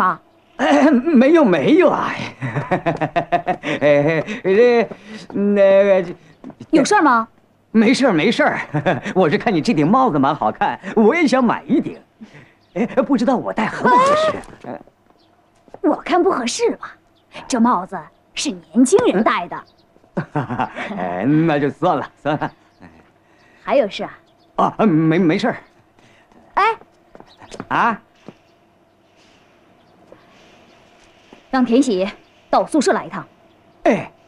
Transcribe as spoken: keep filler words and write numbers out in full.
吗？ 哎，没有没有啊。哎，这那个有事吗？ 没事没事，我是看你这顶帽子蛮好看，我也想买一顶。哎，不知道我戴合不合适？ 我看不合适吧。这帽子是年轻人戴的。 哎，那就算了算了。 还有事啊？ 啊，没没事。 哎， 啊， 让田喜到我宿舍来一趟。 哎。